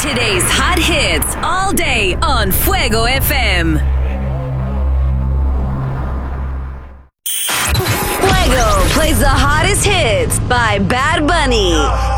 Today's hot hits all day on Fuego FM. Fuego plays the hottest hits by Bad Bunny.